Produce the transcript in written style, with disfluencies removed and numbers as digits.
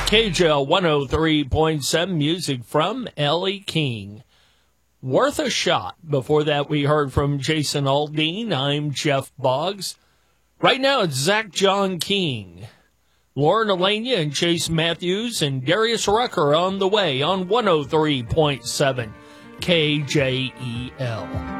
KJL 103.7 music from Ellie King. Worth a Shot. Before that, we heard from Jason Aldean. I'm Jeff Boggs. Right now, it's Zach John King. Lauren Elenia and Chase Matthews and Darius Rucker on the way on 103.7 KJEL.